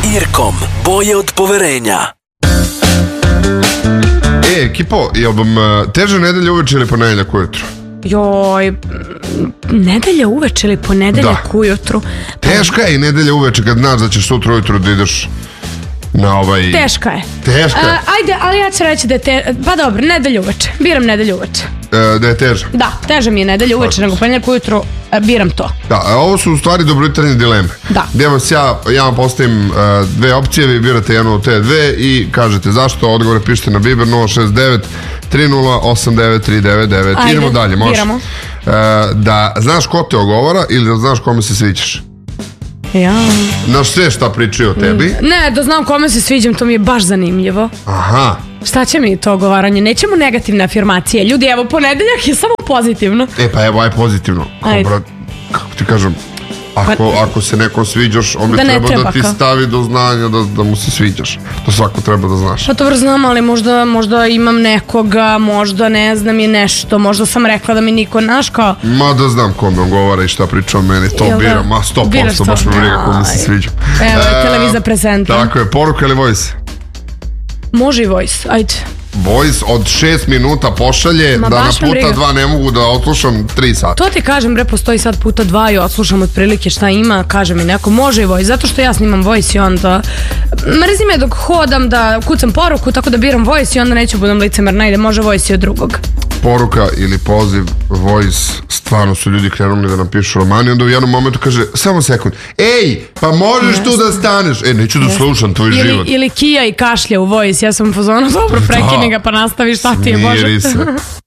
Irkom, boje od poverenja. Ekipo, jel vam teže nedelja uveče ili ponedeljak ujutru? Joj, nedelja uveče ili ponedeljak ujutru? Teška je i nedelja uveče kad znaš da ćeš sutra ujutru da ideš na ovaj... Teška je. Teška je? Ajde, ali ja ću reći da je Pa dobro, nedelja uveče. Biram nedelju uveče. Da je teže? Da, teže mi je nedelja uveče nego ponedeljak ujutru. Biram to. Da, ovo su u stvari dobrojutarnje dileme. Da. Gdje vas ja vam postavim dve opcije, vi birate jednu od te dve i kažete zašto, odgovore pišete na Viber 069 3089 399. Ajde, idemo dalje, može. Biramo. Da znaš ko te ogovara ili da znaš kome se sviđaš? Ja. Znaš sve šta pričaju o tebi? Ne, da znam kome se sviđam, to mi je baš zanimljivo. Aha. Šta će mi to ogovaranje? Nećemo negativne afirmacije. Ljudi, evo, ponedeljak je samo pozitivno. Pa evo, aj pozitivno. Kako ti kažem, ako se nekom sviđaš, on bi treba da ti stavi do znanja da mu se sviđaš. To svako treba da znaš. Pa dobro znam, ali možda imam nekoga, možda ne znam je nešto, možda sam rekla da mi niko naš kao... Ma da znam kome on govara i šta priča o meni, to biram, 100%, baš me briga kome se sviđa. Evo je televizija prezenta. Tako je, poruka ili voice? Može i voice, ajde. Voice od 6 minuta pošalje, da na puta 2 ne mogu da odslušam 3 sata. To ti kažem, bre, postoji sad puta 2 i odslušam otprilike šta ima, kaže mi neko, može i voice, zato što ja snimam voice i onda mrzi me dok hodam da kucam poruku, tako da biram voice i onda neću budem licemerna, ide može voice i od drugog. Poruka ili poziv, voice, stvarno su ljudi krenuli da nam pišu romani, onda u jednom momentu kaže, samo sekund, ej, pa možeš tu da staneš, neću da slušam tvoj život. Ili kija i kašlja u voice, ja sam u fazonu, dobro, prekini ga pa nastavi, šta ti je, Bože. Smiri se.